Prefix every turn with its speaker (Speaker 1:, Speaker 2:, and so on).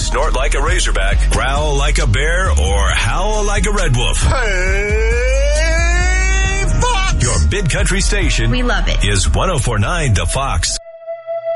Speaker 1: snort like a razorback, growl like a bear, or howl like a red wolf.
Speaker 2: Hey, Fox!
Speaker 1: Your Big Country station.
Speaker 3: We love it.
Speaker 1: Is 104.9 The Fox.